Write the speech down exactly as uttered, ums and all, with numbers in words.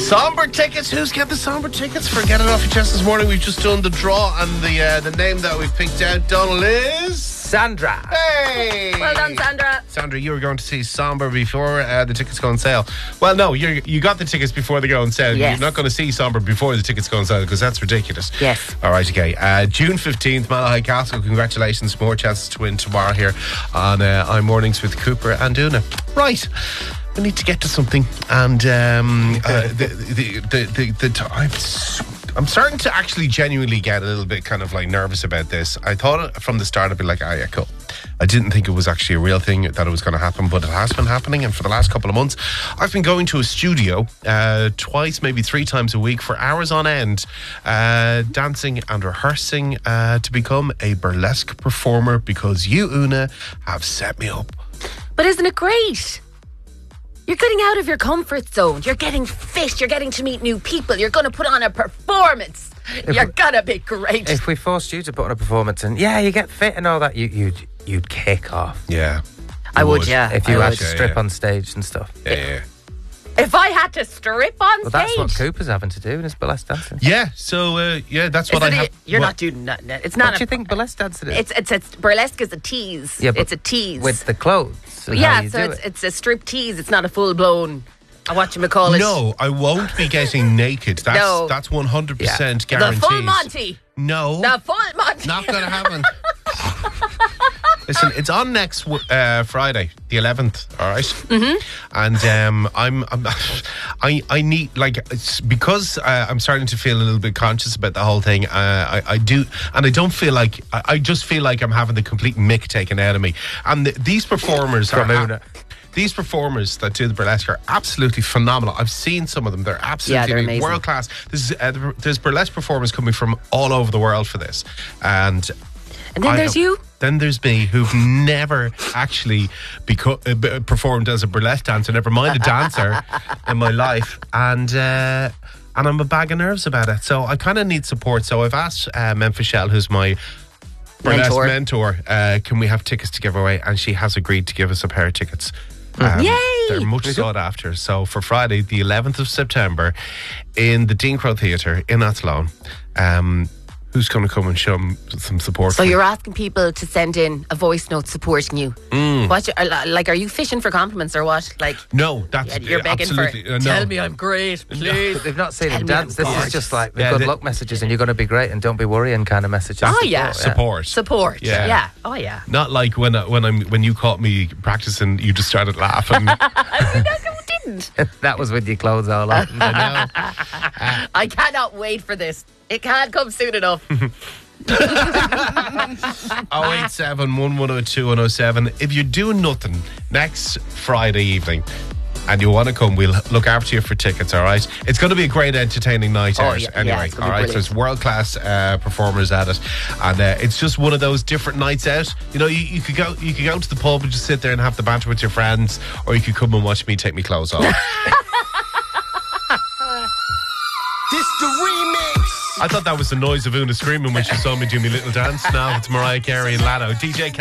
Somber tickets. Who's got the somber tickets? Forget it off your chest this morning. We've just done the draw, and the uh, the name that we've picked out, Donald, is Sandra. Hey, well done, Sandra. Sandra, you were going to see Somber before uh, the tickets go on sale. Well, no, you you got the tickets before they go on sale. Yes. You're not going to see Somber before the tickets go on sale because that's ridiculous. Yes. All right, okay. Uh, June fifteenth, Malahide Castle. Congratulations. More chances to win tomorrow here on uh, I'm Mornings with Cooper and Una. Right. We need to get to something, and um, uh, the the the the, the t- I'm, I'm starting to actually genuinely get a little bit kind of like nervous about this. I thought from the start I'd be like, ah, yeah, cool. I didn't think it was actually a real thing that it was going to happen, but it has been happening. And for the last couple of months, I've been going to a studio uh, twice, maybe three times a week for hours on end, uh, dancing and rehearsing uh, to become a burlesque performer because you, Una, have set me up. But isn't it great? You're getting out of your comfort zone. You're getting fit. You're getting to meet new people. You're going to put on a performance. If You're we, gonna be great. If we forced you to put on a performance and yeah, you get fit and all that, you, you'd you'd kick off. Yeah, I would, would, yeah. If you I had would. to Yeah, strip yeah. on stage and stuff. Yeah, yeah. If I had to strip on Well, stage, that's what Cooper's having to do in his burlesque dancing. Yeah, so uh, yeah, that's what I Isn't have. it- You're what- not doing nothing. It's not. What a, do you think burlesque dancing is? It's it's it's burlesque is a tease. Yeah, but it's a tease with the clothes. and how yeah, you so do it's it. it's a strip tease. It's not a full blown. What you call it? No, I won't be getting naked. That's No. that's one hundred percent the guaranteed. full Monty. No, The full Monty. not going to happen. Listen, it's on next uh, Friday, the eleventh. All right? mm-hmm. And um, I'm, I'm, I, I need like it's because uh, I'm starting to feel a little bit conscious about the whole thing. Uh, I, I do, and I don't feel like I, I just feel like I'm having the complete mick taken out of me. And the, these performers From are. Una. These performers that do the burlesque are absolutely phenomenal. I've seen some of them. They're absolutely Yeah, they're amazing. world class. There's, uh, there's burlesque performers coming from all over the world for this. And And then I there's don't- you. Then there's me, who've never actually beco- uh, b- performed as a burlesque dancer, never mind a dancer in my life. And uh, and I'm a bag of nerves about it. So I kind of need support. So I've asked uh, Memphis Shell, who's my burlesque Mentor. mentor, uh, can we have tickets to give away? And she has agreed to give us a pair of tickets. Um, Yay! They're much sought after. So for Friday, the eleventh of September, in the Dean Crow Theatre in Athlone, um, who's going to come and show 'em some support? So for me? you're asking people to send in a voice note supporting you. Mm. What? you- are- Like, are you fishing for compliments or what? Like, No, that's yeah, you're begging for. absolutely, uh, no. Tell me I'm great, please. They've not seen Tell him me I'm dance. This is gorgeous. just like the Yeah, good they- luck messages and you're going to be great and don't be worrying kind of messages. Oh, yeah. Support. Support. Yeah. Yeah. Oh yeah. Not like when I- when I'm when you caught me practicing, you just started laughing. No, you didn't. That was with your clothes all on. I know. I cannot wait for this. It can't come soon enough. oh eight seven, one one oh two, one oh seven. If you're doing nothing next Friday evening and you want to come, we'll look after you for tickets, all right? It's going to be a great entertaining night Oh, out yeah, yeah, anyway, it's gonna all be right? So brilliant. there's world-class uh, performers at it, and uh, it's just one of those different nights out. You know, you, you could go you could go to the pub and just sit there and have the banter with your friends, or you could come and watch me take my clothes off. This the remix. I thought that was the noise of Una screaming when she saw me do my little dance. Now it's Mariah Carey and Lado. D J